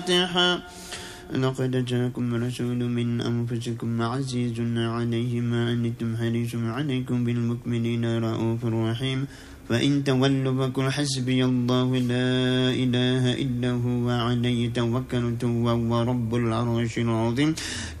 لقد جاءكم رسول من أنفسكم عزيز عليه ما أنتم حريص عليكم بالمؤمنين رؤوف رحيم فإن تولوا فقل حسبي الله لا إله إلا هو عليه توكلت وهو رب العرش العظيم